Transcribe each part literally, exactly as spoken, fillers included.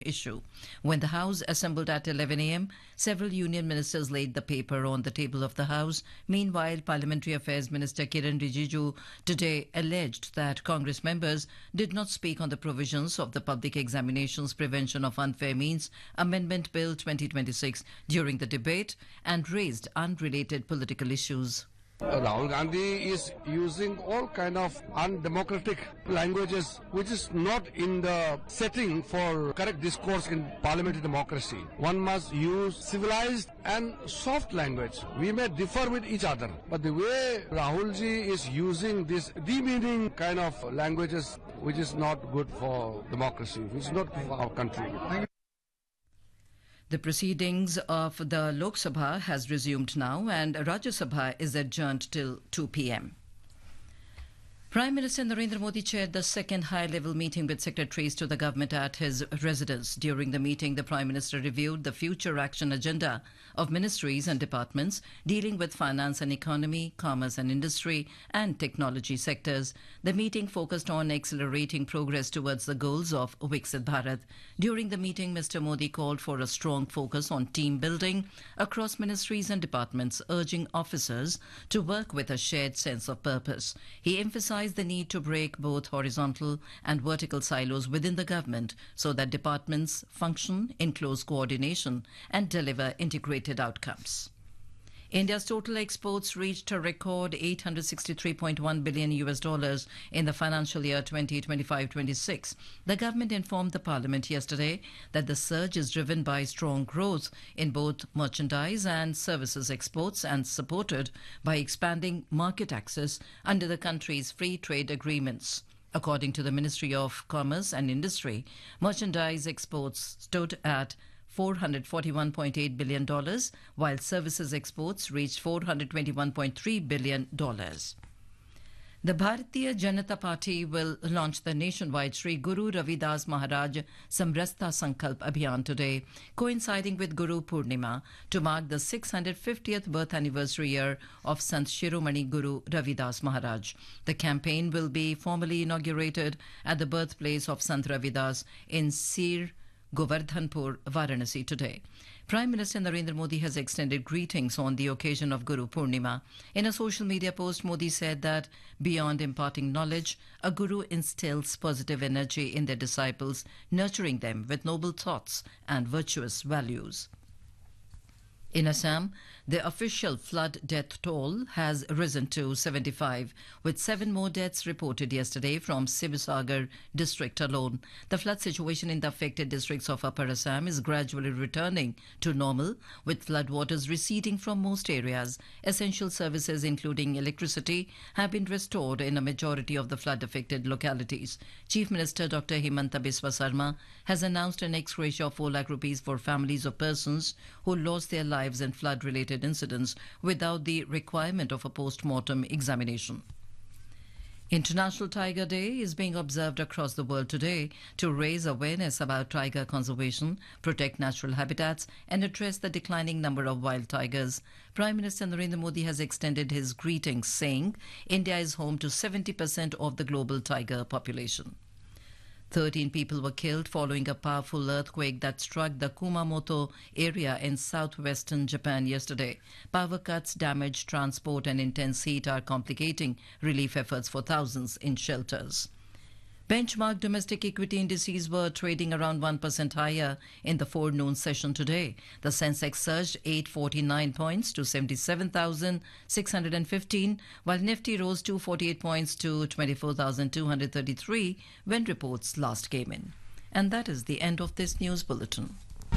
issue. When the House assembled at eleven a m, several union ministers laid the paper on the table of the House. Meanwhile, Parliamentary Affairs Minister Kiran Rijiju today alleged that Congress members did not speak on the provisions of the Public Examinations Prevention of Unfair Means Amendment Bill twenty twenty-six during the debate and raised unrelated political issues. Rahul Gandhi is using all kind of undemocratic languages which is not in the setting for correct discourse in parliamentary democracy. One must use civilized and soft language. We may differ with each other, but the way Rahul ji is using this demeaning kind of languages which is not good for democracy, which is not good for our country. The proceedings of the Lok Sabha has resumed now and Rajya Sabha is adjourned till two p m Prime Minister Narendra Modi chaired the second high-level meeting with secretaries to the government at his residence. During the meeting, the Prime Minister reviewed the future action agenda of ministries and departments dealing with finance and economy, commerce and industry, and technology sectors. The meeting focused on accelerating progress towards the goals of Viksit Bharat. During the meeting, Mister Modi called for a strong focus on team building across ministries and departments, urging officers to work with a shared sense of purpose. He emphasized the need to break both horizontal and vertical silos within the government so that departments function in close coordination and deliver integrated outcomes. India's total exports reached a record eight hundred sixty-three point one billion U S dollars in the financial year twenty twenty-five twenty-six. The government informed the parliament yesterday that the surge is driven by strong growth in both merchandise and services exports and supported by expanding market access under the country's free trade agreements. According to the Ministry of Commerce and Industry, merchandise exports stood at four hundred forty-one point eight billion dollars, while services exports reached four hundred twenty-one point three billion dollars. The Bharatiya Janata Party will launch the nationwide Sri Guru Ravidas Maharaj Samrastha Sankalp Abhiyan today, coinciding with Guru Purnima, to mark the six hundred fiftieth birth anniversary year of Sant Shiromani Guru Ravidas Maharaj. The campaign will be formally inaugurated at the birthplace of Sant Ravidas in Sir Govardhanpur, Varanasi today. Prime Minister Narendra Modi has extended greetings on the occasion of Guru Purnima. In a social media post, Modi said that beyond imparting knowledge, a guru instills positive energy in their disciples, nurturing them with noble thoughts and virtuous values. In Assam, the official flood death toll has risen to seventy-five, with seven more deaths reported yesterday from Sivasagar district alone. The flood situation in the affected districts of Upper Assam is gradually returning to normal, with floodwaters receding from most areas. Essential services, including electricity, have been restored in a majority of the flood-affected localities. Chief Minister Doctor Himanta Biswa Sarma has announced an ex gratia of four lakh rupees for families of persons who lost their lives in flood-related incidents without the requirement of a post-mortem examination. International Tiger Day is being observed across the world today to raise awareness about tiger conservation, protect natural habitats, and address the declining number of wild tigers. Prime Minister Narendra Modi has extended his greetings, saying India is home to seventy percent of the global tiger population. Thirteen people were killed following a powerful earthquake that struck the Kumamoto area in southwestern Japan yesterday. Power cuts, damaged transport and intense heat are complicating relief efforts for thousands in shelters. Benchmark domestic equity indices were trading around one percent higher in the forenoon session today. The Sensex surged eight hundred forty-nine points to seventy-seven thousand six hundred fifteen, while Nifty rose two hundred forty-eight points to twenty-four thousand two hundred thirty-three when reports last came in. And that is the end of this news bulletin.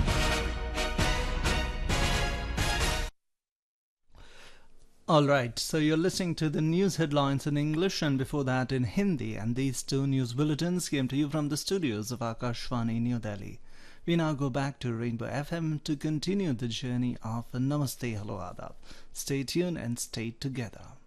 All right, so you're listening to the news headlines in English and before that in Hindi, and these two news bulletins came to you from the studios of Akashvani, New Delhi. We now go back to Rainbow F M to continue the journey of Namaste Hello Adab. Stay tuned and stay together.